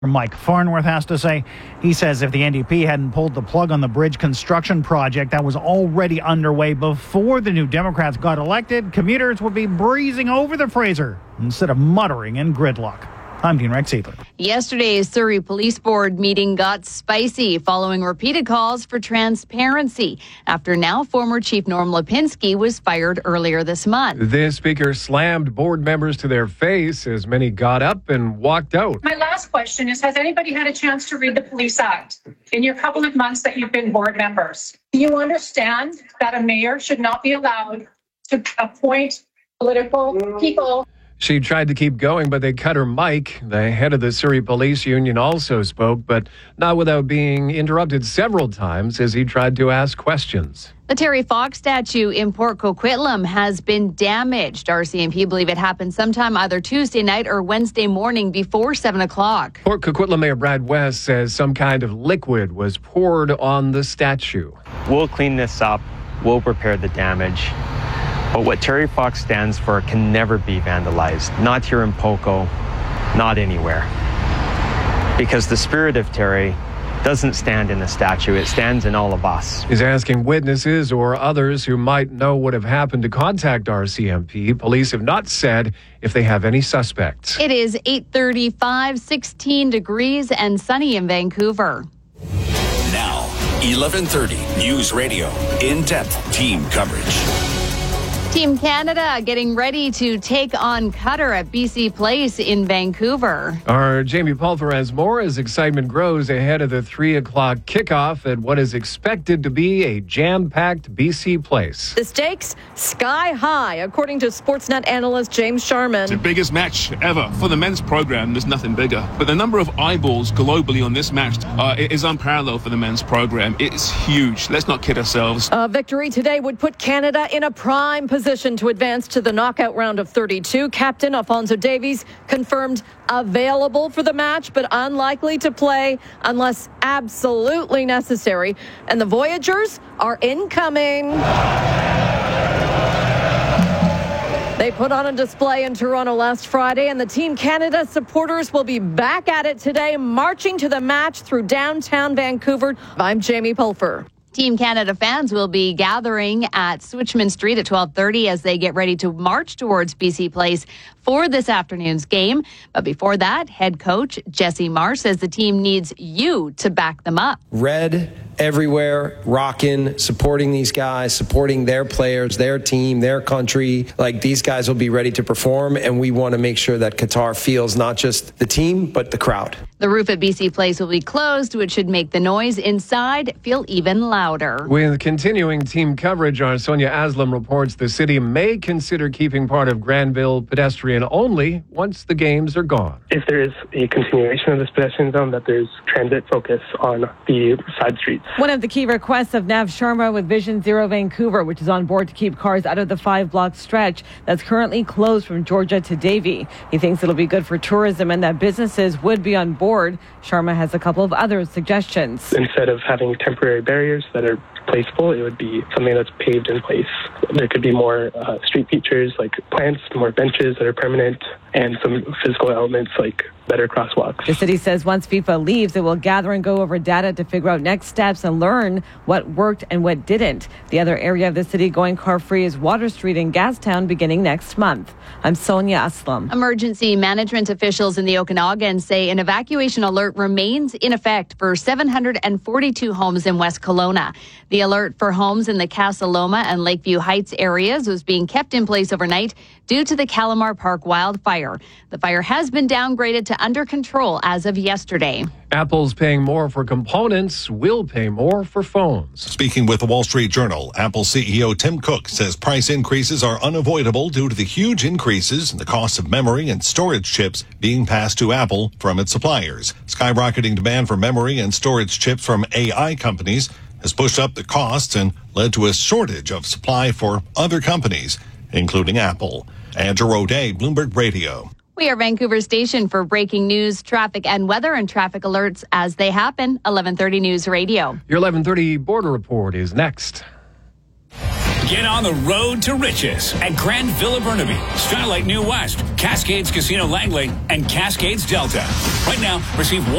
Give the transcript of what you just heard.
Mike Farnworth has to say. He says if the NDP hadn't pulled the plug on the bridge construction project that was already underway before the New Democrats got elected, commuters would be breezing over the Fraser instead of muttering in gridlock. I'm Dean Rex Seidler. Yesterday's Surrey Police Board meeting got spicy following repeated calls for transparency after now former Chief Norm Lipinski was fired earlier this month. The speaker slammed board members to their face as many got up and walked out. My last question is, has anybody had a chance to read the Police Act in your couple of months that you've been board members? Do you understand that a mayor should not be allowed to appoint political people? She tried to keep going, but they cut her mic. The head of the Surrey Police Union also spoke, but not without being interrupted several times as he tried to ask questions. The Terry Fox statue in Port Coquitlam has been damaged. RCMP believe it happened sometime either Tuesday night or Wednesday morning before 7 o'clock. Port Coquitlam Mayor Brad West says some kind of liquid was poured on the statue. We'll clean this up. We'll repair the damage. But what Terry Fox stands for can never be vandalized. Not here in Poco, not anywhere. Because the spirit of Terry doesn't stand in the statue, it stands in all of us. He's asking witnesses or others who might know what have happened to contact RCMP. Police have not said if they have any suspects. It is 8:35, 16 degrees and sunny in Vancouver. Now, 11:30 News Radio, in-depth team coverage. Team Canada getting ready to take on Qatar at BC Place in Vancouver. Our Jamie Pulver has more as excitement grows ahead of the 3 o'clock kickoff at what is expected to be a jam-packed BC Place. The stakes sky high, according to Sportsnet analyst James Sharman. It's the biggest match ever. For the men's program, there's nothing bigger. But the number of eyeballs globally on this match is unparalleled for the men's program. It's huge. Let's not kid ourselves. A victory today would put Canada in a prime position to advance to the knockout round of 32. Captain Alfonso Davies confirmed available for the match, but unlikely to play unless absolutely necessary. And the Voyagers are incoming. They put on a display in Toronto last Friday, and the Team Canada supporters will be back at it today, marching to the match through downtown Vancouver. I'm Jamie Pulfer. Team Canada fans will be gathering at Switchman Street at 12:30 as they get ready to march towards BC Place for this afternoon's game. But before that, head coach Jesse Marsh says the team needs you to back them up. Red everywhere, rocking, supporting these guys, supporting their players, their team, their country. Like, these guys will be ready to perform, and we want to make sure that Qatar feels not just the team, but the crowd. The roof at BC Place will be closed, which should make the noise inside feel even louder. With continuing team coverage, our Sonia Aslam reports the city may consider keeping part of Granville pedestrian only once the games are gone. If there is a continuation of this pedestrian zone, that there's transit focus on the side streets. One of the key requests of Nav Sharma with Vision Zero Vancouver, which is on board to keep cars out of the 5-block stretch that's currently closed from Georgia to Davie. He thinks it'll be good for tourism and that businesses would be on board. Sharma has a couple of other suggestions. Instead of having temporary barriers that are placeable, it would be something that's paved in place. There could be more street features like plants, more benches that are permanent, and some physical elements like better crosswalks. The city says once FIFA leaves, it will gather and go over data to figure out next steps and learn what worked and what didn't. The other area of the city going car-free is Water Street in Gastown beginning next month. I'm Sonia Aslam. Emergency management officials in the Okanagan say an evacuation alert remains in effect for 742 homes in West Kelowna. The alert for homes in the Casa Loma and Lakeview Heights areas was being kept in place overnight due to the Calamar Park wildfire. The fire has been downgraded to under control as of yesterday. Apple's paying more for components, will pay more for phones. Speaking with the Wall Street Journal, Apple CEO Tim Cook says price increases are unavoidable due to the huge increases in the cost of memory and storage chips being passed to Apple from its suppliers. Skyrocketing demand for memory and storage chips from AI companies has pushed up the costs and led to a shortage of supply for other companies, including Apple. Andrew O'Day, Bloomberg Radio. We are Vancouver station for breaking news, traffic and weather and traffic alerts as they happen. 11:30 News Radio. Your 11:30 border report is next. Get on the road to riches at Grand Villa Burnaby, Starlight New West, Cascades Casino Langley, and Cascades Delta. Right now, receive